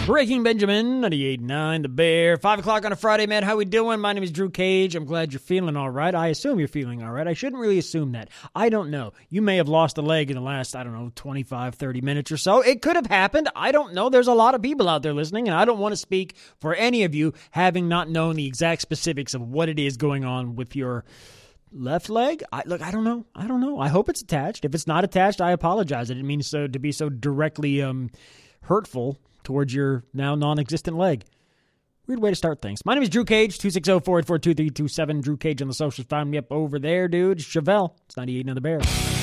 Breaking Benjamin, 98.9 The Bear. 5 o'clock on a Friday, man. How we doing? My name is Drew Cage. I'm glad you're feeling all right. I assume you're feeling all right. I shouldn't really assume that. I don't know. You may have lost a leg in the last, 25, 30 minutes or so. It could have happened. I don't know. There's a lot of people out there listening, and I don't want to speak for any of you having not known the exact specifics of what it is going on with your left leg. I don't know. I hope it's attached. If it's not attached, I apologize. I didn't mean to be so directly hurtful towards your now non-existent leg. Weird way to start things. My name is Drew Cage, 260-484-2327. Drew Cage on the socials. Find me up over there, dude. Chevelle. It's 98 on the Bear.